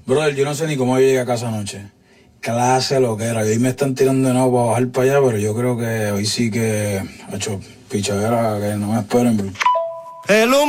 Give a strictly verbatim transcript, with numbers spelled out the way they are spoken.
Brother, yo no sé ni cómo yo llegué a casa anoche. Clase lo que era. Y hoy me están tirando de nuevo para bajar para allá, pero yo creo que hoy sí que, ha hecho pichadera, que no me esperen, bro. El